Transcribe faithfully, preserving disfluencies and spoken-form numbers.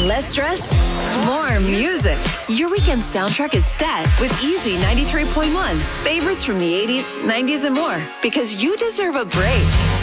Less stress, more music. Your weekend soundtrack is set with Easy ninety-three point one. Favorites from the eighties, nineties, and more. Because you deserve a break.